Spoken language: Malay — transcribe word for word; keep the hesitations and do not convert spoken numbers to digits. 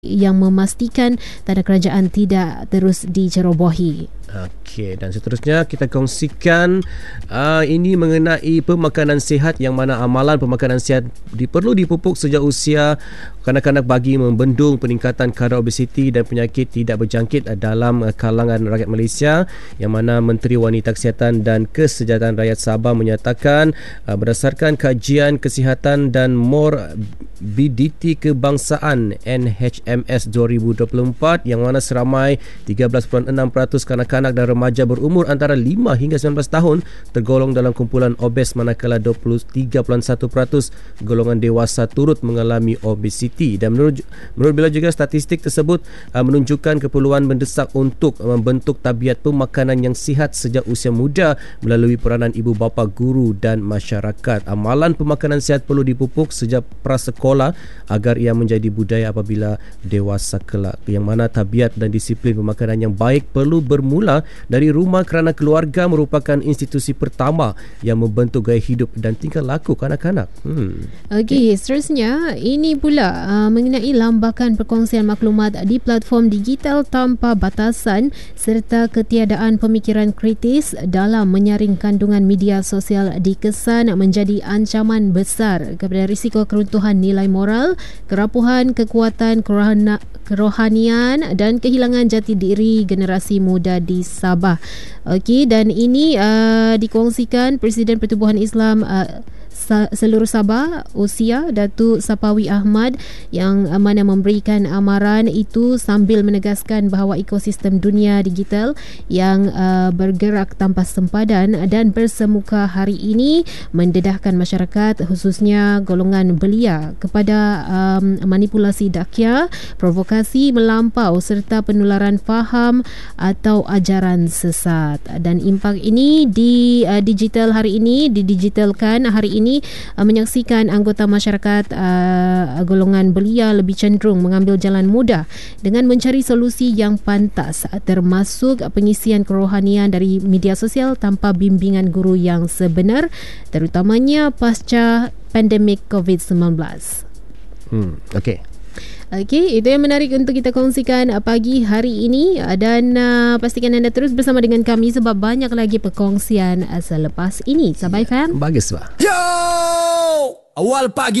yang memastikan tanda kerajaan tidak terus dicerobohi. Okey, dan seterusnya kita kongsikan uh, ini mengenai pemakanan sihat, yang mana amalan pemakanan sihat diperlu dipupuk sejak usia kanak-kanak bagi membendung peningkatan kadar obesiti dan penyakit tidak berjangkit dalam kalangan rakyat Malaysia, yang mana Menteri Wanita Kesihatan dan Kesejahteraan Rakyat Sabah menyatakan uh, berdasarkan kajian kesihatan dan morbiditi kebangsaan N H M S dua ribu dua puluh empat, yang mana seramai tiga belas perpuluhan enam peratus kanak-kanak dan remaja berumur antara lima hingga sembilan belas tahun tergolong dalam kumpulan obes, manakala dua puluh tiga perpuluhan satu peratus golongan dewasa turut mengalami obesiti. Dan menurut, menurut beliau juga, statistik tersebut uh, menunjukkan keperluan mendesak untuk membentuk tabiat pemakanan yang sihat sejak usia muda melalui peranan ibu bapa, guru dan masyarakat. Amalan pemakanan sihat perlu dipupuk sejak prasekolah agar ia menjadi budaya apabila dewasa kelak, yang mana tabiat dan disiplin pemakanan yang baik perlu bermula dari rumah, kerana keluarga merupakan institusi pertama yang membentuk gaya hidup dan tingkah laku kanak-kanak. Hmm. Okey, seterusnya ini pula uh, mengenai lambakan perkongsian maklumat di platform digital tanpa batasan serta ketiadaan pemikiran kritis dalam menyaring kandungan media sosial dikesan menjadi ancaman besar kepada risiko keruntuhan nilai moral, kerapuhan kekuatan kerohana, kerohanian dan kehilangan jati diri generasi muda di Sabah. Okey, dan ini uh, dikongsikan Presiden Pertubuhan Islam uh, seluruh Sabah, Usia Datuk Sapawi Ahmad, yang mana memberikan amaran itu sambil menegaskan bahawa ekosistem dunia digital yang uh, bergerak tanpa sempadan dan bersemuka hari ini mendedahkan masyarakat, khususnya golongan belia, kepada um, manipulasi dakia, provokasi melampau serta penularan faham atau ajaran sesat. Dan impak ini di uh, digital hari ini didigitalkan hari ini Uh, menyaksikan anggota masyarakat uh, golongan belia lebih cenderung mengambil jalan mudah dengan mencari solusi yang pantas, termasuk pengisian kerohanian dari media sosial tanpa bimbingan guru yang sebenar, terutamanya pasca pandemik covid sembilan belas. Hmm, okey. Okey, itu yang menarik untuk kita kongsikan pagi hari ini, dan uh, pastikan anda terus bersama dengan kami sebab banyak lagi perkongsian uh, selepas ini. Sabai ya, fam. Bagus bah. Yo! Awal pagi